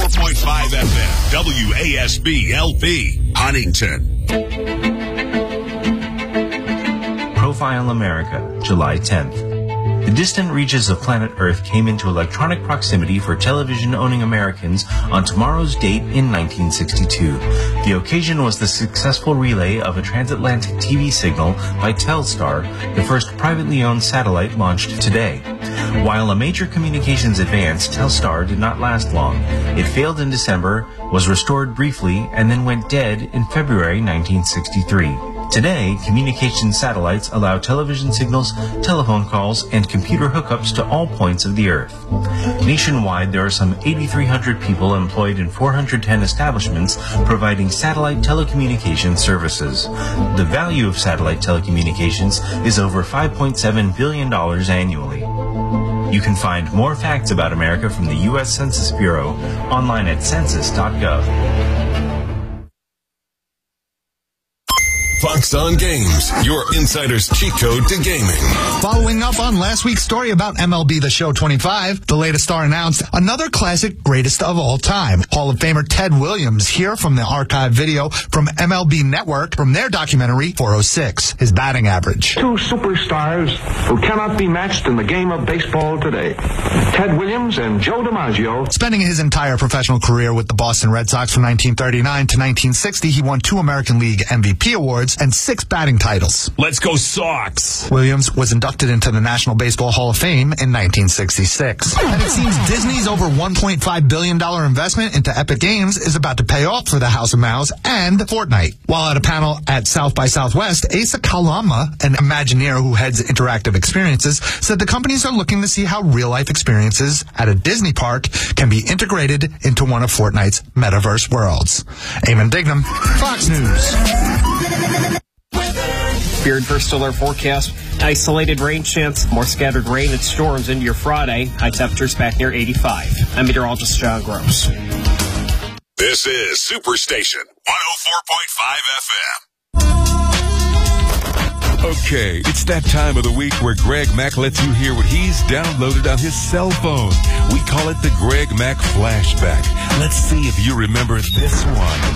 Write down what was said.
104.5 FM, WASB LP, Huntington. Profile America, July 10th. The distant reaches of planet Earth came into electronic proximity for television-owning Americans on tomorrow's date in 1962. The occasion was the successful relay of a transatlantic TV signal by Telstar, the first privately owned satellite launched today. While a major communications advance, Telstar did not last long. It failed in December, was restored briefly, and then went dead in February 1963. Today, communication satellites allow television signals, telephone calls, and computer hookups to all points of the Earth. Nationwide, there are some 8,300 people employed in 410 establishments providing satellite telecommunications services. The value of satellite telecommunications is over $5.7 billion annually. You can find more facts about America from the U.S. Census Bureau online at census.gov. Fox on Games, your insider's cheat code to gaming. Following up on last week's story about MLB The Show 25, the latest star announced another classic greatest of all time. Hall of Famer Ted Williams here from the archive video from MLB Network from their documentary 406, his batting average. Two superstars who cannot be matched in the game of baseball today. Ted Williams and Joe DiMaggio. Spending his entire professional career with the Boston Red Sox from 1939 to 1960, he won 2 American League MVP awards and 6 batting titles. Let's go Sox! Williams was inducted into the National Baseball Hall of Fame in 1966. And it seems Disney's over $1.5 billion investment into Epic Games is about to pay off for the House of Mouse and Fortnite. While at a panel at South by Southwest, Asa Kalama, an Imagineer who heads interactive experiences, said the companies are looking to see how real-life experiences at a Disney park can be integrated into one of Fortnite's metaverse worlds. Eamon Dignam, Fox News. Beard First Alert forecast. Isolated rain chance, more scattered rain and storms into your Friday. High temperatures back near 85. I'm meteorologist John Gross. This is Superstation 104.5 FM. Okay, it's that time of the week where Greg Mack lets you hear what he's downloaded on his cell phone. We call it the Greg Mack Flashback. Let's see if you remember this one.